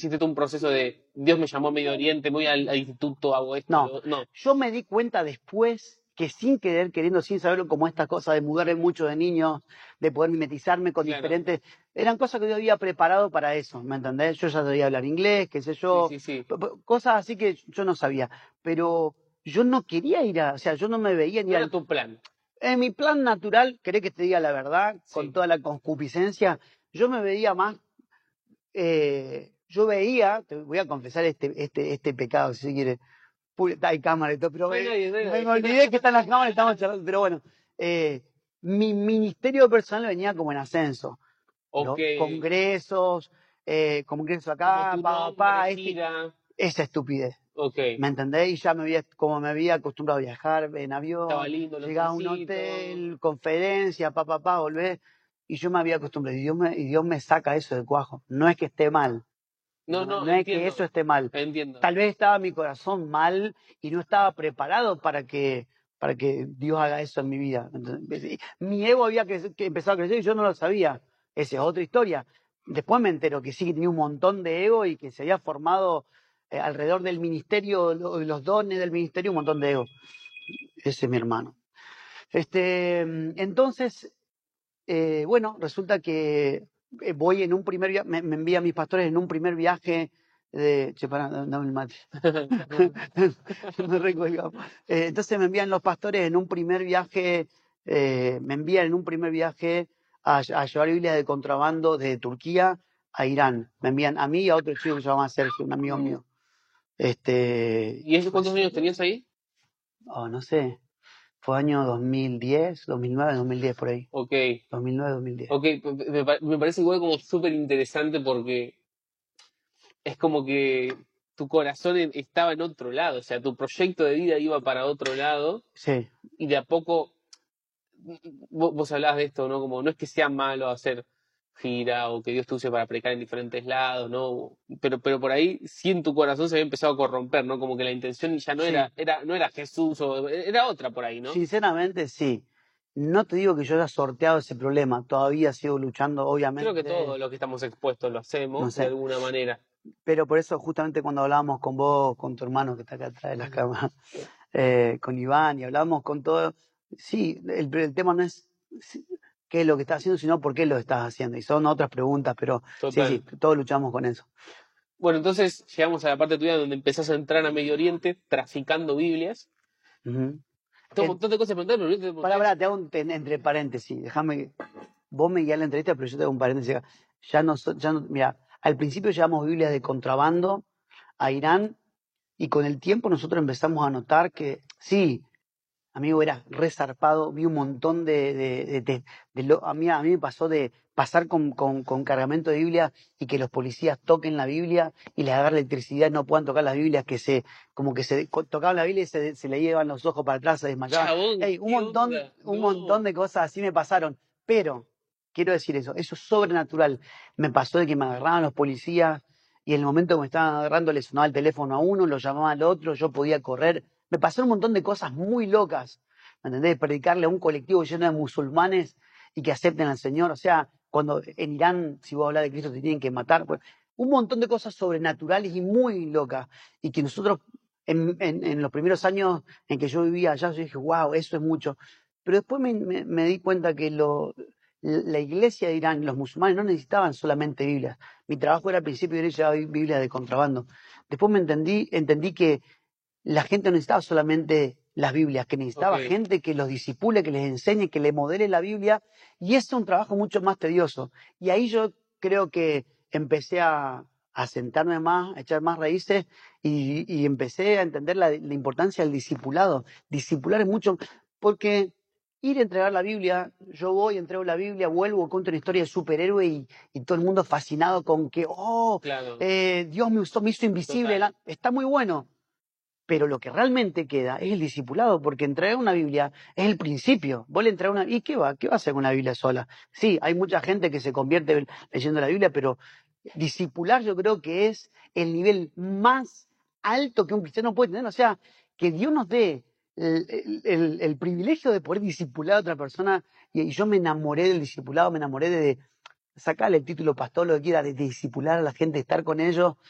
hiciste todo un proceso de Dios me llamó a Medio Oriente, voy al instituto, hago esto. No, No. yo me di cuenta después que sin querer, queriendo, sin saberlo, como estas cosas de mudarme mucho de niños, de poder mimetizarme con Claro. diferentes, eran cosas que yo había preparado para eso, ¿me entendés? Yo ya sabía hablar inglés, qué sé yo, Sí. cosas así que yo no sabía, pero yo no quería o sea, yo no me veía ni No era tu plan. En mi plan natural, querés que te diga la verdad, con Sí. toda la concupiscencia, yo me veía más, yo veía, te voy a confesar este pecado, si se quiere. Hay cámara y todo, pero No hay nadie, no hay me nadie. olvidé que están las cámaras y estamos charlando, pero bueno, mi ministerio personal venía como en ascenso. Ok. Congresos, congreso Como acá, tu nombre, gira. esa estupidez. Ok. ¿Me entendés? Y ya como me había acostumbrado a viajar en Estaba avión, lindo el llegaba a un hotelcito. hotel, conferencia, volvés. Y yo me había acostumbrado. Y Dios me saca eso de cuajo. No es que esté mal. No, No es que entiendo. eso esté mal. Entiendo. Tal vez estaba mi corazón mal y no estaba preparado para que Dios haga eso en mi vida. ¿Entendés? Mi ego había que empezado a crecer y yo no lo sabía. Esa es otra historia. Después me entero que sí, que tenía un montón de ego y que se había formado alrededor del ministerio, los dones del ministerio, un montón de ego. Ese es mi hermano. Entonces, bueno, resulta que voy en un primer viaje, me envían mis pastores en un primer viaje che, pará, dame el mate. Me recolgaba. Entonces me envían los pastores en un primer viaje, me envían en un primer viaje a llevar Biblia de contrabando de Turquía a Irán. Me envían a mí y a otro chico que se llama Sergio, un amigo mío. ¿Y eso cuántos años tenías ahí? No sé, fue año 2010, 2009, 2010 por ahí. Ok. 2009, 2010. Ok, me parece igual como súper interesante porque es como que tu corazón estaba en otro lado, o sea, tu proyecto de vida iba para otro lado Sí. y de a poco, vos hablabas de esto, ¿no? Como no es que sea malo hacer gira o que Dios te use para predicar en diferentes lados, ¿no? Pero por ahí sí en tu corazón se había empezado a corromper, ¿no? Como que la intención ya no Sí. no era Jesús o era otra por ahí, ¿no? Sinceramente, sí. No te digo que yo haya sorteado ese problema, todavía sigo luchando, Creo obviamente. que todos los que estamos expuestos lo hacemos No de sé. alguna manera. Pero por eso, justamente cuando hablábamos con vos, con tu hermano que está acá atrás de las cámaras, con Iván, y hablamos con todo, sí, el tema no es qué es lo que estás haciendo, sino por qué lo estás haciendo. Y son otras preguntas, pero Total. sí, todos luchamos con eso. Bueno, entonces llegamos a la parte tuya donde empezás a entrar a Medio Oriente traficando Biblias. Uh-huh. Tengo un montón de cosas que preguntar, pero Pará, te hago entre paréntesis. Déjame, vos me guías la entrevista, pero yo te hago un paréntesis acá. Ya no, mira, al principio llevamos Biblias de contrabando a Irán y con el tiempo nosotros empezamos a notar que sí, amigo, era resarpado, vi un montón a mí me pasó de pasar con cargamento de Biblia y que los policías toquen la Biblia y les agarre electricidad y no puedan tocar las Biblias, como que se tocaban la Biblia y se le llevan los ojos para atrás, se desmayaban. chabón, Ey, ¿qué onda? un No. montón de cosas así me pasaron, pero quiero decir eso es sobrenatural. Me pasó de que me agarraban los policías y en el momento que me estaban agarrando le sonaba el teléfono a uno, lo llamaba al otro, yo podía correr. Me pasaron un montón de cosas muy locas, ¿me entendés? Predicarle a un colectivo lleno de musulmanes y que acepten al Señor. O sea, cuando en Irán, si vos hablas de Cristo, te tienen que matar. Pues, un montón de cosas sobrenaturales y muy locas. Y que nosotros, en los primeros años en que yo vivía allá, yo dije, wow, eso es mucho. Pero después me di cuenta que la iglesia de Irán, los musulmanes, no necesitaban solamente Biblias. Mi trabajo era al principio de llevar Biblias de contrabando. Después entendí que la gente no necesitaba solamente las Biblias, que necesitaba gente que los disipule, que les enseñe, que le modele la Biblia, y ese es un trabajo mucho más tedioso. Y ahí yo creo que empecé a sentarme más, a echar más raíces, y empecé a entender la importancia del discipulado. Discipular es mucho, porque ir a entregar la Biblia, yo voy, entrego la Biblia, vuelvo, cuento una historia de superhéroe y todo el mundo fascinado con que, Claro. Dios me hizo invisible. Está muy bueno. Pero lo que realmente queda es el discipulado, porque entregar una Biblia es el principio. Vos le entregas una... ¿Y qué va? ¿Qué va a hacer con una Biblia sola? Sí, hay mucha gente que se convierte leyendo la Biblia, pero discipular yo creo que es el nivel más alto que un cristiano puede tener. O sea, que Dios nos dé el privilegio de poder discipular a otra persona. Y yo me enamoré del discipulado, me enamoré de sacarle el título pastor, lo que quiera, de discipular a la gente, estar con ellos.